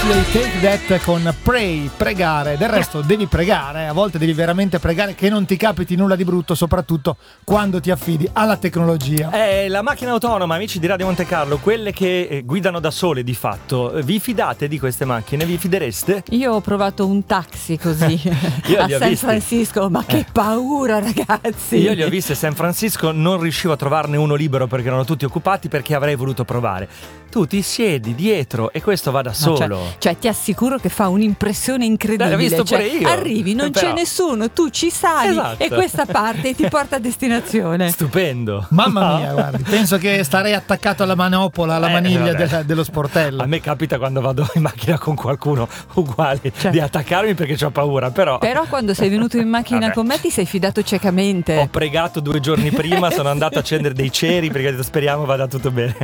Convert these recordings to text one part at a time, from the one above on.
Ashley Take That con Pray, pregare. Del resto devi pregare, a volte devi veramente pregare che non ti capiti nulla di brutto, soprattutto quando ti affidi alla tecnologia. La macchina autonoma, amici di Radio Monte Carlo, quelle che guidano da sole di fatto, vi fidate di queste macchine? Vi fidereste? Io ho provato un taxi così a San Francisco, ma che paura, ragazzi! Io li ho visti a San Francisco, non riuscivo a trovarne uno libero perché erano tutti occupati, perché avrei voluto provare. Tu ti siedi dietro e questo va da solo. Cioè ti assicuro che fa un'impressione incredibile. L'ho visto pure io. Arrivi, non c'è nessuno, tu ci sali, esatto, e questa parte ti porta a destinazione. Stupendo. Mamma mia, guardi, penso che starei attaccato alla manopola, alla maniglia dello sportello. A me capita quando vado in macchina con qualcuno uguale di attaccarmi perché ho paura, però quando sei venuto in macchina con me ti sei fidato ciecamente. Ho pregato 2 giorni prima, sono andato a accendere dei ceri perché speriamo vada tutto bene.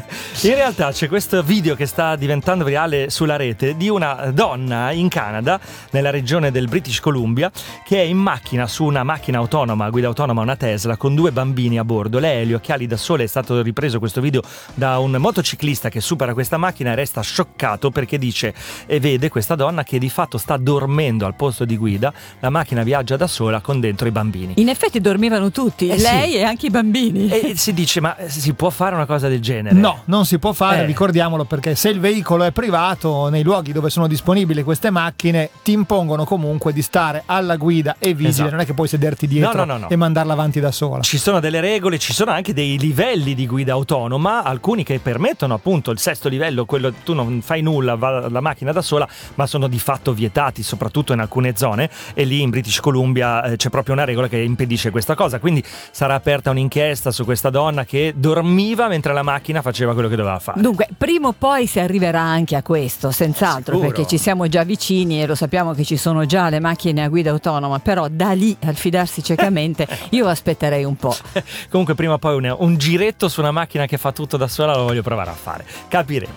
In realtà c'è questo video che sta diventando virale sulla rete di una donna in Canada, nella regione del British Columbia, che è in macchina su una macchina autonoma, guida autonoma, una Tesla, con 2 bambini a bordo. Lei ha gli occhiali da sole. È stato ripreso questo video da un motociclista che supera questa macchina e resta scioccato perché dice e vede questa donna che di fatto sta dormendo al posto di guida, la macchina viaggia da sola con dentro i bambini. In effetti dormivano tutti, lei e anche i bambini. E si dice, ma si può fare una cosa del genere? No, non si può fare, ricordiamolo, perché se il veicolo è privato, nei luoghi dove sono disponibili queste macchine ti impongono comunque di stare alla guida e vigile, esatto. Non è che puoi sederti dietro e mandarla avanti da sola. Ci sono delle regole, ci sono anche dei livelli di guida autonoma, alcuni che permettono appunto il 6° livello, quello tu non fai nulla, va la macchina da sola, ma sono di fatto vietati, soprattutto in alcune zone, e lì in British Columbia c'è proprio una regola che impedisce questa cosa, quindi sarà aperta un'inchiesta su questa donna che dormiva mentre la macchina faceva quello che doveva fare. Dunque, prima o poi si arriverà anche a questo, senz'altro, perché ci siamo già vicini e lo sappiamo che ci sono già le macchine a guida autonoma, però da lì al fidarsi ciecamente io aspetterei un po'. Comunque prima o poi un giretto su una macchina che fa tutto da sola lo voglio provare a fare, capiremo.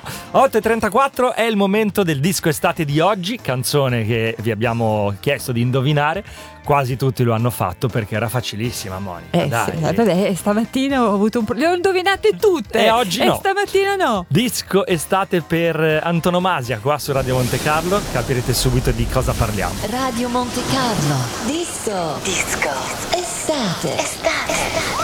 8:34 è il momento del disco estate di oggi, canzone che vi abbiamo chiesto di indovinare. Quasi tutti lo hanno fatto perché era facilissima, Monica. Dai. Stamattina ho avuto le ho indovinate tutte. E oggi no. E stamattina no. Disco estate per antonomasia qua su Radio Monte Carlo. Capirete subito di cosa parliamo. Radio Monte Carlo. Disco estate.